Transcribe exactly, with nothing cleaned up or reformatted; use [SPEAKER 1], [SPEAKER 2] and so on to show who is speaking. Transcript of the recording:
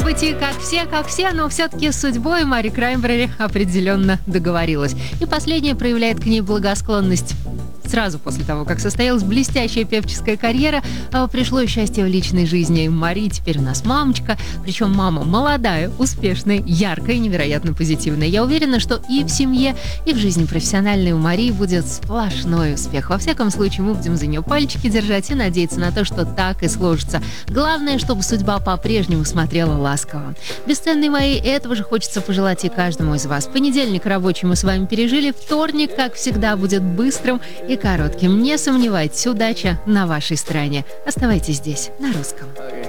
[SPEAKER 1] быть и как все, как все, но все-таки с судьбой Мари Краймбрери определенно договорилась. И последняя проявляет к ней благосклонность. Сразу после того, как состоялась блестящая певческая карьера, пришло счастье в личной жизни. Мари теперь у нас мамочка, причем мама молодая, успешная, яркая, невероятно позитивная. Я уверена, что и в семье, и в жизни профессиональной у Марии будет сплошной успех. Во всяком случае, мы будем за нее пальчики держать и надеяться на то, что так и сложится. Главное, чтобы судьба по-прежнему смотрела ласково. Бесценные мои, этого же хочется пожелать и каждому из вас. Понедельник рабочий мы с вами пережили, вторник, как всегда, будет быстрым и коротким. Не сомневайтесь, удача на вашей стороне. Оставайтесь здесь, на русском.